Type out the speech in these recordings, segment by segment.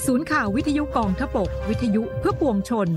ศูนย์ข่าววิทยุกองทพบกวิทยุเพื่อปวงชน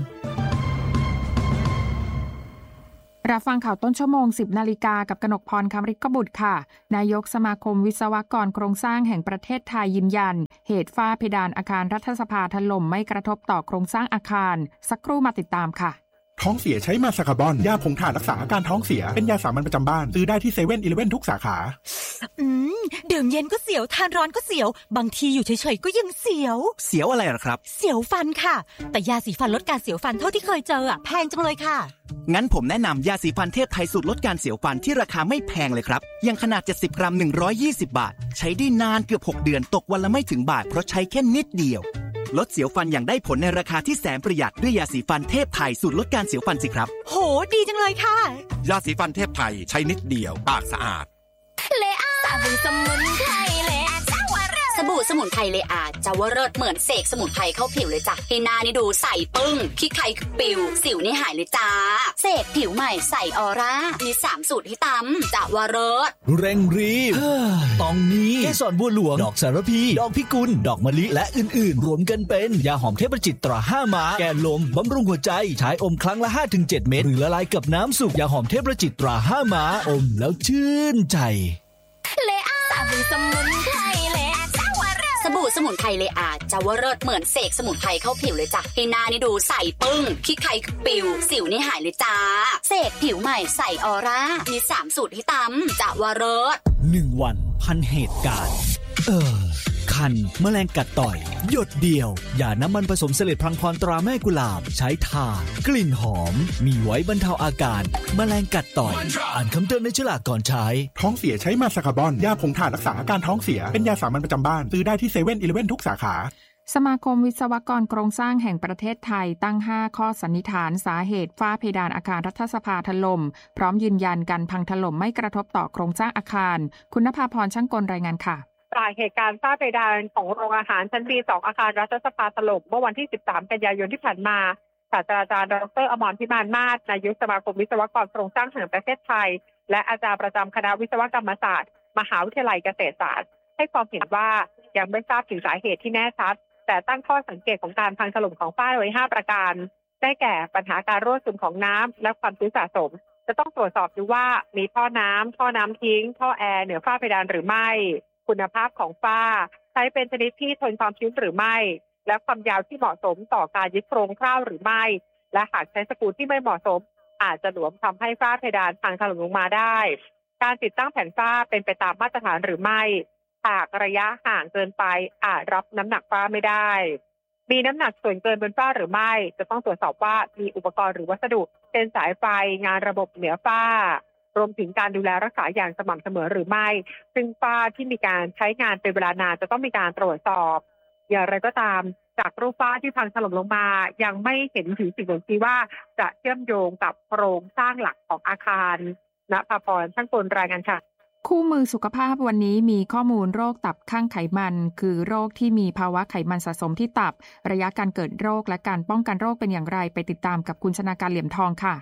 รับฟังข่าวต้นชั่วโมง 10 นาฬิกากับกนกพร คำฤทธิ์บุตรค่ะนายกสมาคมวิศวกรโครงสร้างแห่งประเทศไทยยืนยันเหตุฝ้าเพดานอาคารรัฐสภาถล่มไม่กระทบต่อโครงสร้างอาคารสักครู่มาติดตามค่ะท้องเสียใช้มาสคาร์บอนยาผงถ่านรักษาอาการท้องเสียเป็นยาสามัญประจำบ้านซื้อได้ที่เซเว่นอีเลฟเว่นทุกสาขาดื่มเย็นก็เสียวทานร้อนก็เสียวบางทีอยู่เฉยๆก็ยังเสียวอะไรล่ะครับเสียวฟันค่ะแต่ยาสีฟันลดการเสียวฟันเท่าที่เคยเจอแพงจังเลยค่ะงั้นผมแนะนำยาสีฟันเทพไทยสูตรลดการเสียวฟันที่ราคาไม่แพงเลยครับยังขนาด70 กรัม120 บาทใช้ได้นานเกือบ6 เดือนตกวันละไม่ถึงบาทเพราะใช้แค่นิดเดียวลดเสียวฟันอย่างได้ผลในราคาที่แสนประหยัดด้วยยาสีฟันเทพไทยสูตรลดการเสียวฟันสิครับโหดีจังเลยค่ะยาสีฟันเทพไทยใช้นิดเดียวปากสะอาดเลอาสบู่สมุนไพรเลอาเจ้าวเริศสบู่สมุนไพรเลอาเจ้าวเริศเหมือนเสกสมุนไพรเข้าผิวเลยจ้ะให้หน้านี่ดูใสปึ้งขี้ใครปิวสิวนี่หายเลยจ้าเสกผิวใหม่ใสออร่ามี3สูตรให้ตำเจ้าวเริศเร่งรีบตองนี้เกสรบัวหลวงดอกสารพีดอกพิกุลดอกมะลิและอื่นๆรวมกันเป็นยาหอมเทพจิตตรา5 ม้าแก้ลมบำรุงหัวใจใช้อมครั้งละ 5-7 เม็ดหรือละลายกับน้ำสุกยาหอมเทพจิตตรา5 ม้าอมแล้วชื่นใจเลอาสบู่สมุนไพรเลอาเจ้าวเริศสบู่สมุนไพรเลอาเจ้าวเริศเหมือนเสกสมุนไพรเข้าผิวเลยจ้ะให้หน้านี่ดูใสปึ้งขี้ใครปิวสิวนี่หายเลยจ้าเสกผิวใหม่ใสออร่ามี3สูตรให้ตำเจ้าวเริศ 1 วันพันเหตุการณ์คันแมลงกัดต่อยหยดเดียวยาน้ำมันผสมเสลดพังพรตราแม่กุหลาบใช้ทากลิ่นหอมมีไว้บรรเทาอาการแมลงกัดต่อยอ่านคำเตือนในฉลากก่อนใช้ท้องเสียใช้มาสคาร์บอนยาผงถ่านรักษาอาการท้องเสียเป็นยาสามัญประจำบ้านซื้อได้ที่เซเว่นอีเลฟเว่นทุกสาขาสมาคมวิศวกรโครงสร้างแห่งประเทศไทยตั้ง5ข้อสันนิษฐานสาเหตุฝ้าเพดานอาคารรัฐสภาถล่มพร้อมยืนยันการพังถล่มไม่กระทบต่อโครงสร้างอาคารคุณณภาพรช่างกลรายงานค่ะจากเหตุการณ์ฝ้าเพดานของโรงอาหารชั้น B2 อาคารรัฐสภาถล่มเมื่อวันที่13 กันยายนที่ผ่านมาศาสตราจารย์ดร.อมรพิมานมาศนายกสมาคมวิศวกรโครงสร้างแห่งประเทศไทยและอาจารย์ประจำคณะวิศวกรรมศาสตร์มหาวิทยาลัยเกษตรศาสตร์ให้ความเห็นว่ายังไม่ทราบถึงสาเหตุที่แน่ชัดแต่ตั้งข้อสังเกตของการพังถล่มของฝ้าไว้5 ประการได้แก่ปัญหาการรั่วซึมของน้ำและความชื้นสะสมจะต้องตรวจสอบดูว่ามีท่อน้ำทิ้งท่อแอร์เหนือฝ้าเพดานหรือไม่คุณภาพของฝ้าใช้เป็นชนิดที่ทนความชื้นหรือไม่และความยาวที่เหมาะสมต่อการยึดโครงคร่าวหรือไม่และหากใช้สกรูที่ไม่เหมาะสมอาจจะหลวมทำให้ฝ้าเพดานพังถล่มลงมาได้การติดตั้งแผ่นฝ้าเป็นไปตามมาตรฐานหรือไม่หากระยะห่างเกินไปอาจรับน้ำหนักฝ้าไม่ได้มีน้ำหนักส่วนเกินบนฝ้าหรือไม่จะต้องตรวจสอบว่ามีอุปกรณ์หรือวัสดุเช่นสายไฟงานระบบเหนือฝ้ารวมถึงการดูแลรักษาอย่างสม่ำเสมอหรือไม่ซึ่งฝ้าที่มีการใช้งานเป็นเวลานานจะต้องมีการตรวจสอบอย่างไรก็ตามจากรูปฝ้าที่พังถล่มลงมายังไม่เห็นถึงสิ่งบ่งชี้ว่าจะเชื่อมโยงกับโครงสร้างหลักของอาคารณภาพรช่างกลรายงานค่ะคู่มือสุขภาพวันนี้มีข้อมูลโรคตับข้างไขมันคือโรคที่มีภาวะไขมันสะสมที่ตับระยะการเกิดโรคและการป้องกันโรคเป็นอย่างไรไปติดตามกับคุณชนาการเหลี่ยมทองค่ะ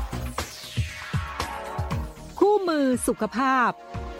คู่มือสุขภาพ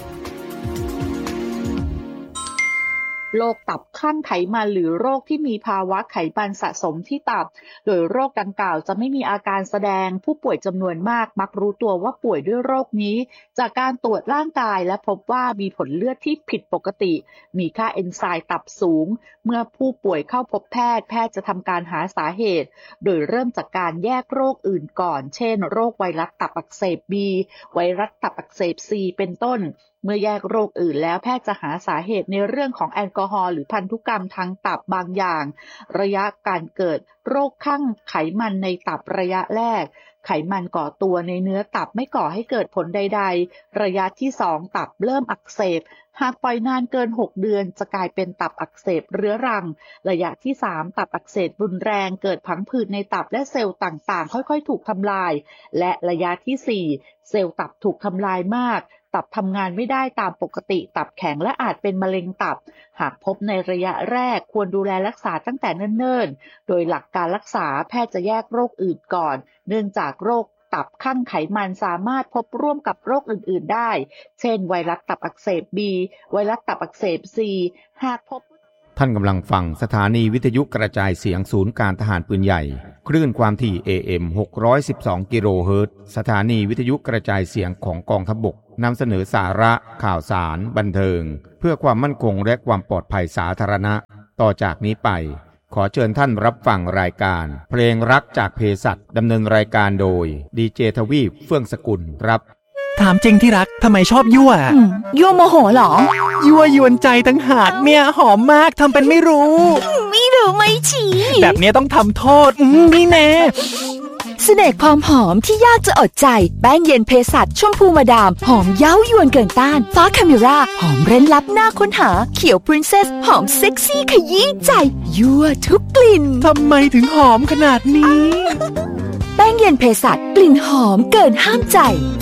โรคตับข้างไขมันหรือโรคที่มีภาวะไขมันสะสมที่ตับโดยโรคดังกล่าวจะไม่มีอาการแสดงผู้ป่วยจำนวนมากมักรู้ตัวว่าป่วยด้วยโรคนี้จากการตรวจร่างกายและพบว่ามีผลเลือดที่ผิดปกติมีค่าเอนไซม์ตับสูงเมื่อผู้ป่วยเข้าพบแพทย์จะทำการหาสาเหตุโดยเริ่มจากการแยกโรคอื่นก่อนเช่นโรคไวรัสตับอักเสบ B ไวรัสตับอักเสบ C เป็นต้นเมื่อแยกโรคอื่นแล้วแพทย์จะหาสาเหตุในเรื่องของแอลกอฮอล์หรือพันธุกรรมทางตับบางอย่างระยะการเกิดโรคข้างไขมันในตับระยะแรกไขมันก่อตัวในเนื้อตับไม่ก่อให้เกิดผลใดๆระยะที่2ตับเริ่มอักเสบหากปล่อยนานเกิน6เดือนจะกลายเป็นตับอักเสบเรื้อรังระยะที่3ตับอักเสบรุนแรงเกิดผังผืดในตับและเซลล์ต่างๆค่อยๆถูกทำลายและระยะที่4เซลล์ตับถูกทำลายมากตับทำงานไม่ได้ตามปกติตับแข็งและอาจเป็นมะเร็งตับหากพบในระยะแรกควรดูแลรักษาตั้งแต่เนิ่นๆโดยหลักการรักษาแพทย์จะแยกโรคอื่นก่อนเนื่องจากโรคตับข้างไขมันสามารถพบร่วมกับโรคอื่นๆได้เช่นไวรัสตับอักเสบ B ไวรัสตับอักเสบ C หากพบภท่านกำลังฟังสถานีวิทยุกระจายเสียงศูนย์การทหารปืนใหญ่คลื่นความถี่ AM 612 กิโลเฮิรตซ์สถานีวิทยุกระจายเสียงของกองทัพบกนำเสนอสาระข่าวสารบันเทิงเพื่อความมั่นคงและความปลอดภัยสาธารณะต่อจากนี้ไปขอเชิญท่านรับฟังรายการเพลงรักจากเภสัชดำเนินรายการโดยดีเจทวีปเฟื่องสกุลครับถามจริงที่รักทำไมชอบยั่วยั่วโมโหเหรอยั่วยวนใจตั้งหากเนี่ยหอมมากทำเป็นไม่รู้ไม่รู้ไม่ชี้แบบนี้ต้องทำโทษนี่แน่เสน่ห์ความหอมที่ยากจะอดใจแป้งเย็นเภสัชชมพูมาดามหอมเย้ายวนเกินต้านฟ้าคาเมราหอมเร้นลับหน้าค้นหาเขียวพรินเซสหอมเซ็กซี่ขยี้ใจยั่วทุกกลิ่นทำไมถึงหอมขนาดนี้แป้งเย็นเภสัชกลิ่นหอมเกินห้ามใจ